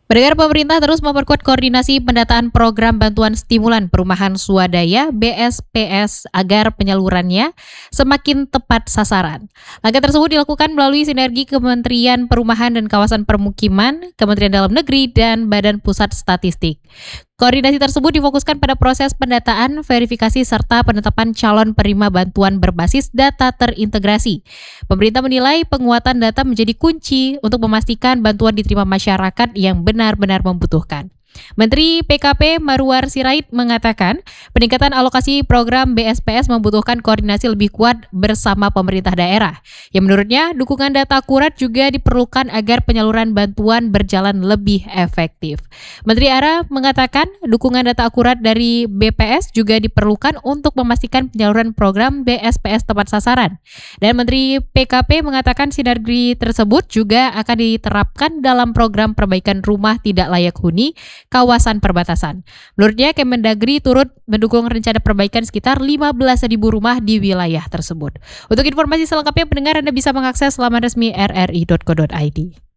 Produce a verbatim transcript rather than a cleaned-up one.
Pendengar, pemerintah terus memperkuat koordinasi pendataan program bantuan stimulan perumahan swadaya B S P S agar penyalurannya semakin tepat sasaran. Langkah tersebut dilakukan melalui sinergi Kementerian Perumahan dan Kawasan Permukiman, Kementerian Dalam Negeri, dan Badan Pusat Statistik. Koordinasi tersebut difokuskan pada proses pendataan, verifikasi, serta penetapan calon penerima bantuan berbasis data terintegrasi. Pemerintah menilai penguatan data menjadi kunci untuk memastikan bantuan diterima masyarakat yang benar-benar membutuhkan. Menteri P K P Marwar Sirait mengatakan peningkatan alokasi program B S P S membutuhkan koordinasi lebih kuat bersama pemerintah daerah. Yang menurutnya, dukungan data akurat juga diperlukan agar penyaluran bantuan berjalan lebih efektif. Menteri Ara mengatakan dukungan data akurat dari B P S juga diperlukan untuk memastikan penyaluran program B S P S tepat sasaran. Dan Menteri P K P mengatakan sinergi tersebut juga akan diterapkan dalam program perbaikan rumah tidak layak huni kawasan perbatasan. Menurutnya, Kemendagri turut mendukung rencana perbaikan sekitar lima belas ribu rumah di wilayah tersebut. Untuk informasi selengkapnya, pendengar Anda bisa mengakses laman resmi r r i dot co dot i d.